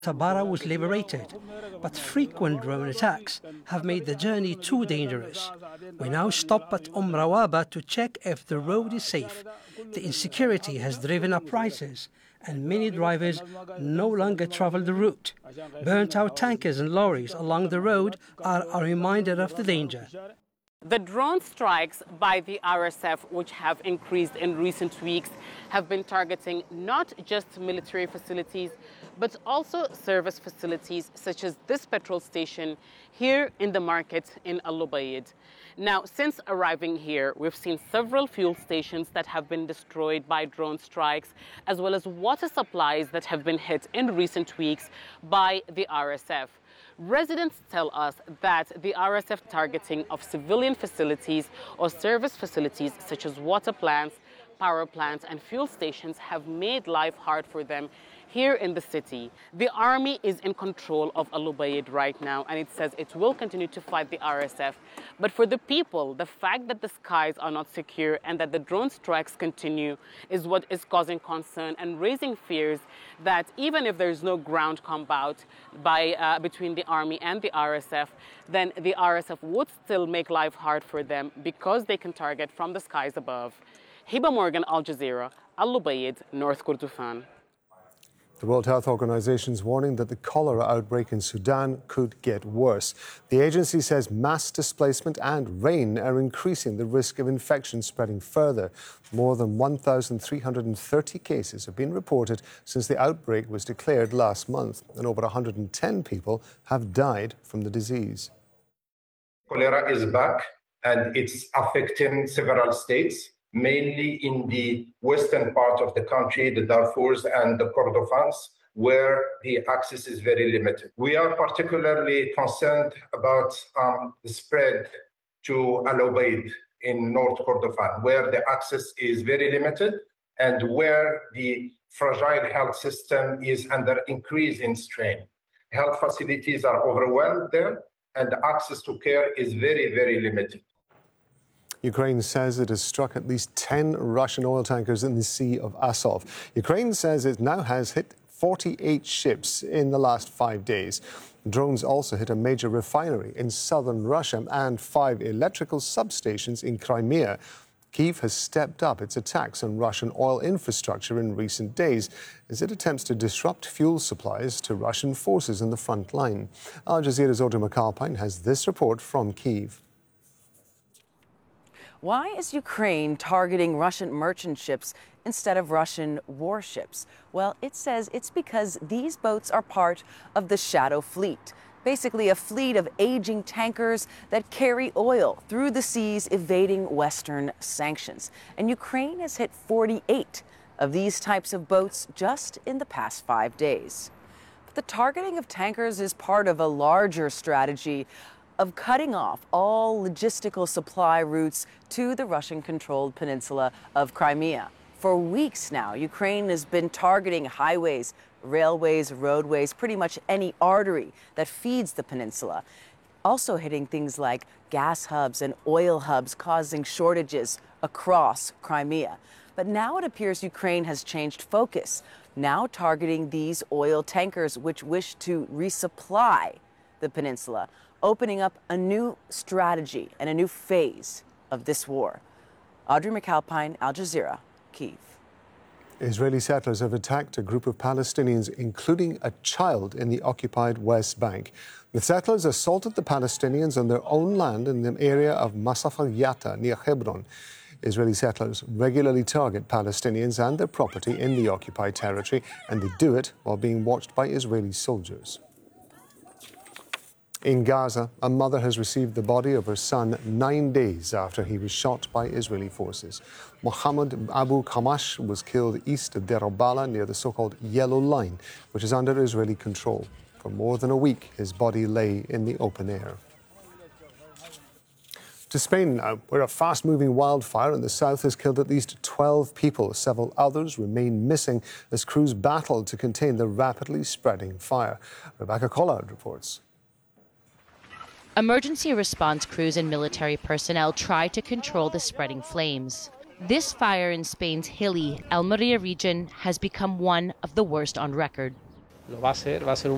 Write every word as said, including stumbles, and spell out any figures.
Tabara was liberated, but frequent drone attacks have made the journey too dangerous. We now stop at Umm Rawaba to check if the road is safe. The insecurity has driven up prices, and many drivers no longer travel the route. Burnt-out tankers and lorries along the road are a reminder of the danger. The drone strikes by the R S F, which have increased in recent weeks, have been targeting not just military facilities, but also service facilities such as this petrol station here in the market in Al Ubaid. Now, since arriving here, we've seen several fuel stations that have been destroyed by drone strikes, as well as water supplies that have been hit in recent weeks by the R S F. Residents tell us that the R S F targeting of civilian facilities or service facilities such as water plants, power plants and fuel stations have made life hard for them here in the city. The army is in control of Al Ubaid right now, and it says it will continue to fight the R S F. But for the people, the fact that the skies are not secure and that the drone strikes continue is what is causing concern and raising fears that even if there's no ground combat by, uh, between the army and the R S F, then the R S F would still make life hard for them because they can target from the skies above. Hiba Morgan, Al Jazeera, Al Ubaid, North Kordofan. The World Health Organization is warning that the cholera outbreak in Sudan could get worse. The agency says mass displacement and rain are increasing the risk of infection spreading further. More than one thousand three hundred thirty cases have been reported since the outbreak was declared last month, and over one hundred ten people have died from the disease. Cholera is back, and it's affecting several states, mainly in the western part of the country, the Darfurs and the Kordofans, where the access is very limited. We are particularly concerned about um, the spread to Al Ubaid in North Kordofan, where the access is very limited and where the fragile health system is under increasing strain. Health facilities are overwhelmed there, and access to care is very, very limited. Ukraine says it has struck at least ten Russian oil tankers in the Sea of Azov. Ukraine says it now has hit forty-eight ships in the last five days. Drones also hit a major refinery in southern Russia and five electrical substations in Crimea. Kyiv has stepped up its attacks on Russian oil infrastructure in recent days as it attempts to disrupt fuel supplies to Russian forces in the front line. Al Jazeera's Audrey McAlpine has this report from Kyiv. Why is Ukraine targeting Russian merchant ships instead of Russian warships? Well, it says it's because these boats are part of the Shadow Fleet, basically a fleet of aging tankers that carry oil through the seas, evading Western sanctions. And Ukraine has hit forty-eight of these types of boats just in the past five days. But the targeting of tankers is part of a larger strategy of cutting off all logistical supply routes to the Russian-controlled peninsula of Crimea. For weeks now, Ukraine has been targeting highways, railways, roadways, pretty much any artery that feeds the peninsula. Also hitting things like gas hubs and oil hubs, causing shortages across Crimea. But now it appears Ukraine has changed focus, now targeting these oil tankers which wish to resupply the peninsula, opening up a new strategy and a new phase of this war. Audrey McAlpine, Al Jazeera, Kyiv. Israeli settlers have attacked a group of Palestinians, including a child, in the occupied West Bank. The settlers assaulted the Palestinians on their own land in the area of Masaf al-Yatta near Hebron. Israeli settlers regularly target Palestinians and their property in the occupied territory, and they do it while being watched by Israeli soldiers. In Gaza, a mother has received the body of her son nine days after he was shot by Israeli forces. Mohammed Abu Kamash was killed east of Deir al-Balah near the so-called Yellow Line, which is under Israeli control. For more than a week, his body lay in the open air. To Spain now, where a fast-moving wildfire in the south has killed at least twelve people. Several others remain missing as crews battle to contain the rapidly spreading fire. Rebecca Collard reports. Emergency response crews and military personnel try to control the spreading flames. This fire in Spain's hilly Almeria region has become one of the worst on record.